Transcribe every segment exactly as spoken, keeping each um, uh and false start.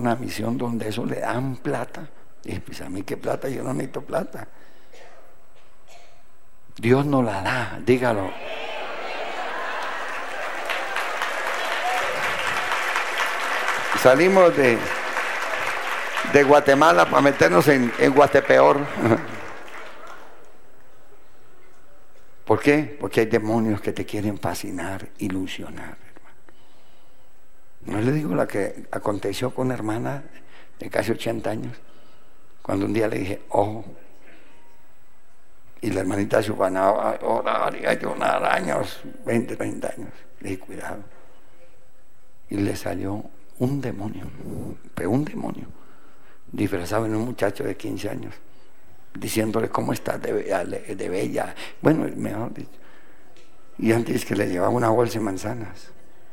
una misión donde eso le dan plata. Y dije, pues a mí qué plata, yo no necesito plata. Dios nos la da, dígalo. Salimos de, de Guatemala para meternos en, en Guatepeor. ¿Por qué? Porque hay demonios que te quieren fascinar, ilusionar, hermano. No le digo la que aconteció con una hermana de casi ochenta años, cuando un día le dije, ojo, y la hermanita Giovanna orar y ayunar años, veinte, treinta años. Le dije, cuidado. Y le salió un demonio, pero un demonio, disfrazado en un muchacho de quince años, diciéndole cómo está de, de, de bella, bueno, mejor dicho. Y antes que le llevaba una bolsa de manzanas.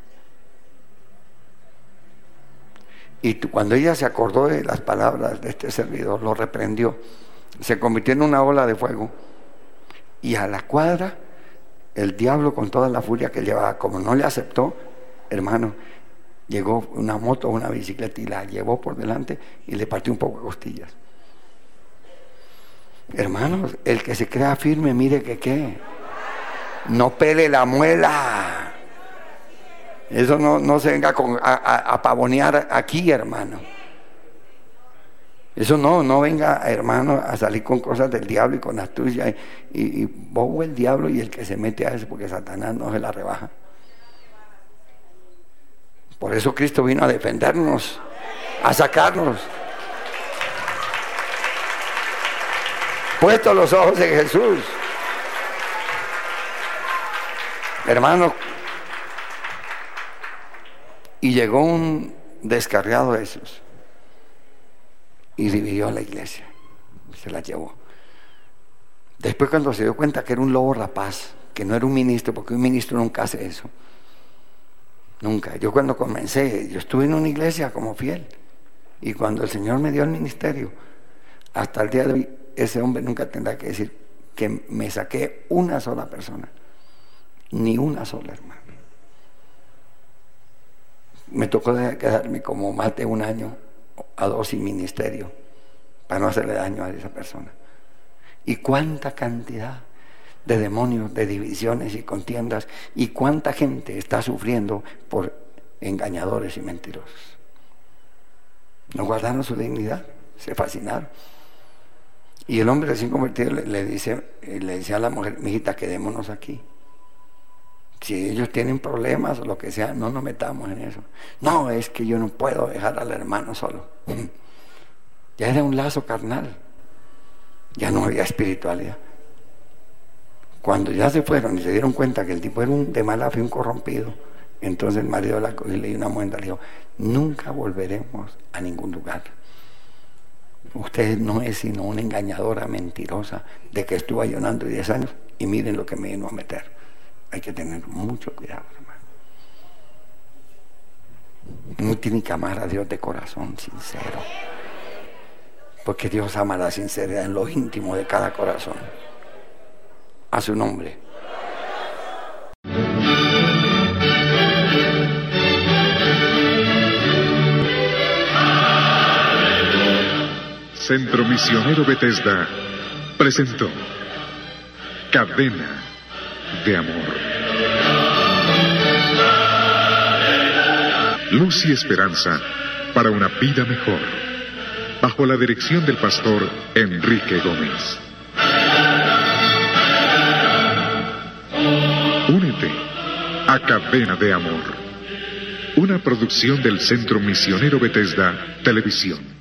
Y cuando ella se acordó de las palabras de este servidor, lo reprendió, se convirtió en una ola de fuego. Y a la cuadra, el diablo con toda la furia que llevaba, como no le aceptó, hermano, llegó una moto o una bicicleta y la llevó por delante y le partió un poco de costillas. Hermanos, el que se crea firme, mire que qué, no pele la muela. Eso no, no se venga con, a, a, a pavonear aquí, hermano. Eso no, no venga, hermano, a salir con cosas del diablo y con astucia. Y, y, y bobo el diablo y el que se mete a eso, porque Satanás no se la rebaja. Por eso Cristo vino a defendernos, a sacarnos. Puestos los ojos en Jesús. Hermano, y llegó un descarriado de esos y dividió a la iglesia, se la llevó. Después, cuando se dio cuenta que era un lobo rapaz, que no era un ministro, porque un ministro nunca hace eso, nunca. Yo cuando comencé, yo estuve en una iglesia como fiel, y cuando el Señor me dio el ministerio, hasta el día de hoy, ese hombre nunca tendrá que decir que me saqué una sola persona, ni una sola, hermano. Me tocó quedarme como más de un año a dos sin ministerio para no hacerle daño a esa persona. Y cuánta cantidad de demonios, de divisiones y contiendas, y cuánta gente está sufriendo por engañadores y mentirosos. No guardaron su dignidad, se fascinaron. Y el hombre recién convertido le, le dice le dice a la mujer, mijita, quedémonos aquí. Si ellos tienen problemas o lo que sea, no nos metamos en eso. No, es que yo no puedo dejar al hermano solo. Ya era un lazo carnal, ya no había espiritualidad. Cuando ya se fueron y se dieron cuenta que el tipo era un de mala fe, un corrompido, entonces el marido la cogió y le dio una muenda, le dijo, nunca volveremos a ningún lugar. Usted no es sino una engañadora mentirosa de que estuvo ayunando diez años y miren lo que me vino a meter. Hay que tener mucho cuidado, hermano. Uno tiene que amar a Dios de corazón sincero, porque Dios ama la sinceridad en lo íntimo de cada corazón. A su nombre. Centro Misionero Bethesda presentó Cadena de Amor. Luz y esperanza para una vida mejor, bajo la dirección del pastor Enrique Gómez. Únete a Cadena de Amor, una producción del Centro Misionero Bethesda Televisión.